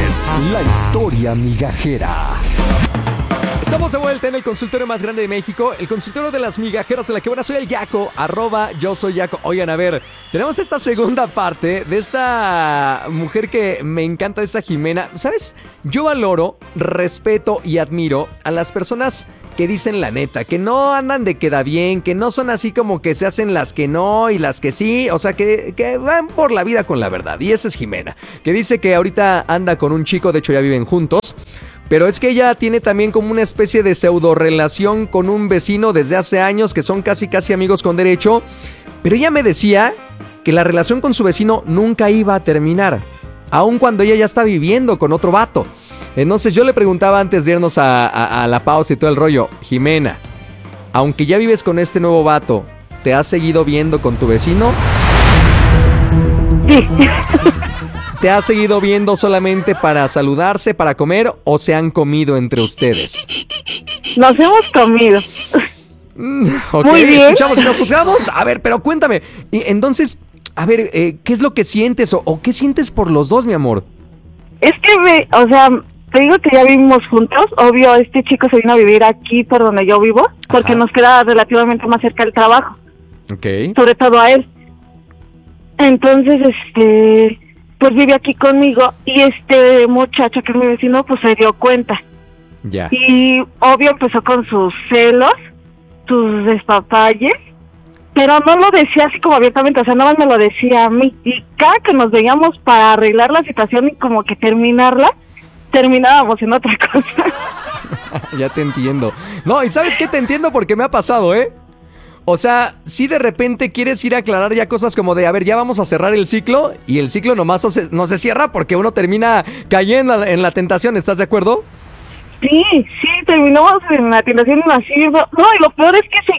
es la historia migajera. Estamos de vuelta en el consultorio más grande de México, el consultorio de las migajeras, en la que bueno, soy el Yaco, @yo soy Yaco. Oigan, a ver, tenemos esta segunda parte de esta mujer que me encanta, esa Jimena. ¿Sabes? Yo valoro, respeto y admiro a las personas que dicen la neta, que no andan de queda bien, que no son así como que se hacen las que no y las que sí, o sea, que van por la vida con la verdad. Y esa es Jimena, que dice que ahorita anda con un chico, de hecho ya viven juntos. Pero es que ella tiene también como una especie de pseudo relación con un vecino desde hace años, que son casi amigos con derecho. Pero ella me decía que la relación con su vecino nunca iba a terminar, aun cuando ella ya está viviendo con otro vato. Entonces yo le preguntaba antes de irnos a la pausa y todo el rollo, Jimena, aunque ya vives con este nuevo vato, ¿te has seguido viendo con tu vecino? Sí. ¿Te has seguido viendo solamente para saludarse, para comer, o se han comido entre ustedes? Nos hemos comido. Ok, muy bien. Escuchamos y no juzgamos. A ver, pero cuéntame. Y entonces, a ver, ¿qué es lo que sientes o qué sientes por los dos, mi amor? Es que, te digo que ya vivimos juntos. Obvio, este chico se vino a vivir aquí por donde yo vivo, porque Ajá. nos queda relativamente más cerca del trabajo. Ok. Sobre todo a él. Entonces, pues vive aquí conmigo y este muchacho que es mi vecino, pues se dio cuenta. Ya. Y obvio empezó con sus celos, sus despapalles, pero no lo decía así como abiertamente, o sea, nada más me lo decía a mí. Y cada que nos veíamos para arreglar la situación y como que terminarla, terminábamos en otra cosa. Ya te entiendo. No, y ¿sabes qué? Te entiendo porque me ha pasado, ¿eh? O sea, si de repente quieres ir a aclarar ya cosas como de, a ver, ya vamos a cerrar el ciclo, y el ciclo nomás no se cierra porque uno termina cayendo en la tentación, ¿estás de acuerdo? Sí, terminamos en la tentación así. No, y lo peor es que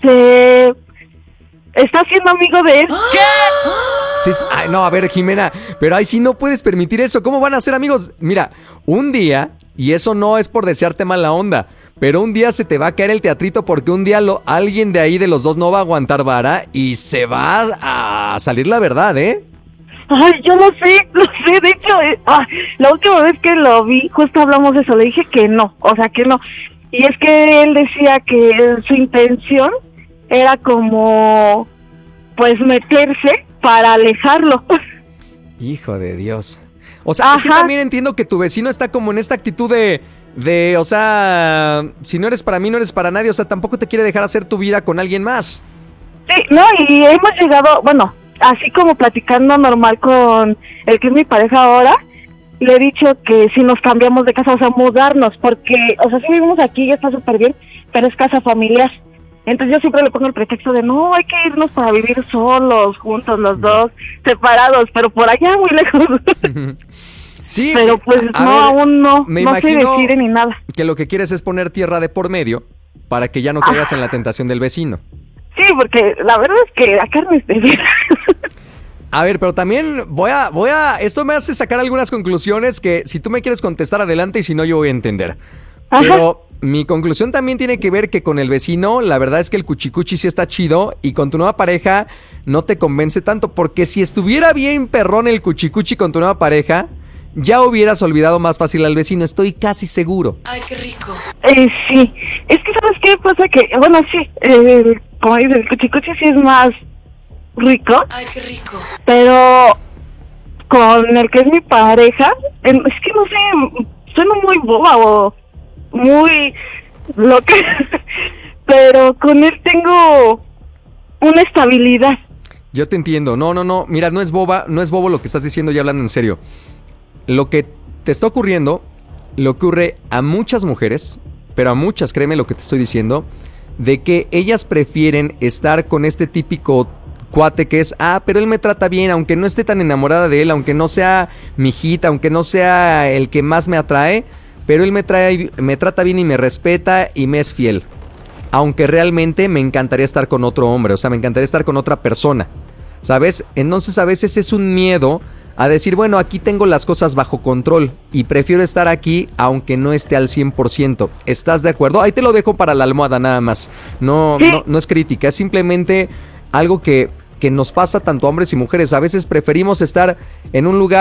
se está siendo amigo de él. ¿Qué? Sí, ay, no, a ver, Jimena, pero ahí sí no puedes permitir eso. ¿Cómo van a ser amigos? Mira, un día, y eso no es por desearte mala onda, pero un día se te va a caer el teatrito porque un día alguien de ahí de los dos no va a aguantar vara y se va a salir la verdad, ¿eh? Ay, yo lo sé, de hecho, la última vez que lo vi, justo hablamos de eso, le dije que no, o sea, que no. Y es que él decía que su intención era como, pues, meterse para alejarlo. Hijo de Dios. O sea, es que Ajá. también entiendo que tu vecino está como en esta actitud de, o sea, si no eres para mí, no eres para nadie, o sea, tampoco te quiere dejar hacer tu vida con alguien más. Sí, no, y hemos llegado, bueno, así como platicando normal con el que es mi pareja ahora, le he dicho que si nos cambiamos de casa, o sea, mudarnos, porque, o sea, si vivimos aquí ya está súper bien, pero es casa familiar. Entonces yo siempre le pongo el pretexto de, no, hay que irnos para vivir solos, juntos los dos, separados, pero por allá muy lejos. Sí, pero pues a no, ver, aún no me se imagino decide ni nada. que lo que quieres es poner tierra de por medio para que ya no caigas en la tentación del vecino. Sí, porque la verdad es que la carne es de vida. A ver, pero también esto me hace sacar algunas conclusiones que si tú me quieres contestar adelante y si no yo voy a entender. Ajá. Pero mi conclusión también tiene que ver que con el vecino, la verdad es que el cuchicuchi sí está chido y con tu nueva pareja no te convence tanto, porque si estuviera bien perrón el cuchicuchi con tu nueva pareja, ya hubieras olvidado más fácil al vecino, estoy casi seguro. Ay, qué rico. Sí, es que ¿sabes qué pasa? Que, bueno, sí, como dice, el cuchicuchi sí es más rico, Ay, qué rico. pero con el que es mi pareja, es que no sé, suena muy boba o muy loca, pero con él tengo una estabilidad. Yo te entiendo, no, mira, no es bobo lo que estás diciendo ya hablando en serio. Lo que te está ocurriendo, le ocurre a muchas mujeres, pero a muchas, créeme lo que te estoy diciendo, de que ellas prefieren estar con este típico cuate que es, pero él me trata bien, aunque no esté tan enamorada de él, aunque no sea mi hijita, aunque no sea el que más me atrae, pero él me trata bien y me respeta y me es fiel. Aunque realmente me encantaría estar con otro hombre, o sea, me encantaría estar con otra persona, ¿sabes? Entonces a veces es un miedo a decir, bueno, aquí tengo las cosas bajo control y prefiero estar aquí aunque no esté al 100%. ¿Estás de acuerdo? Ahí te lo dejo para la almohada nada más. No es crítica, es simplemente algo que nos pasa tanto a hombres y mujeres. A veces preferimos estar en un lugar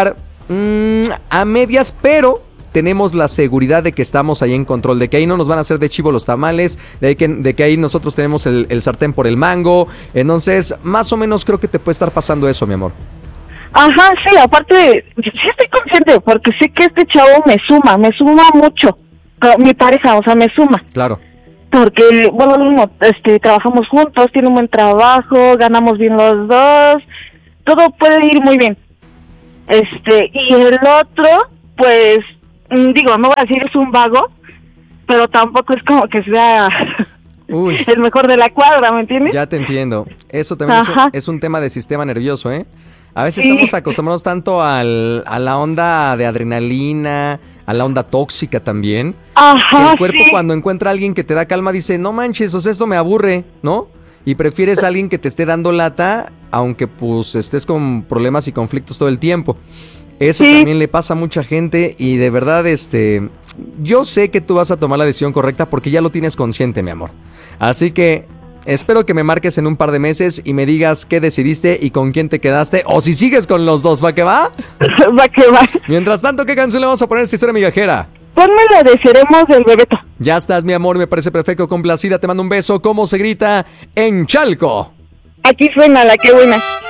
A medias, pero tenemos la seguridad de que estamos ahí en control, de que ahí no nos van a hacer de chivo los tamales, de que ahí nosotros tenemos el sartén por el mango. Entonces, más o menos creo que te puede estar pasando eso, mi amor. Ajá, sí, aparte, sí estoy consciente, porque sé que este chavo me suma mucho. Mi pareja, o sea, me suma. Claro. Porque, bueno, trabajamos juntos, tiene un buen trabajo, ganamos bien los dos, todo puede ir muy bien. Y el otro, pues, digo, no voy a decir es un vago, pero tampoco es como que sea el mejor de la cuadra, ¿me entiendes? Ya te entiendo. Eso también es un tema de sistema nervioso, ¿eh? A veces estamos acostumbrados tanto a la onda de adrenalina, a la onda tóxica también. Que el cuerpo cuando encuentra a alguien que te da calma dice, no manches, o sea, esto me aburre, ¿no? Y prefieres a alguien que te esté dando lata, aunque pues estés con problemas y conflictos todo el tiempo. Eso también le pasa a mucha gente y de verdad, yo sé que tú vas a tomar la decisión correcta porque ya lo tienes consciente, mi amor. Así que espero que me marques en un par de meses y me digas qué decidiste y con quién te quedaste, o si sigues con los dos, ¿va que va? Va que va. Mientras tanto, ¿qué canción le vamos a poner a esta historia migajera? Ponme la de Seremos del Bebeto. Ya estás, mi amor, me parece perfecto, complacida, te mando un beso. ¿Cómo se grita en Chalco? Aquí suena la que buena.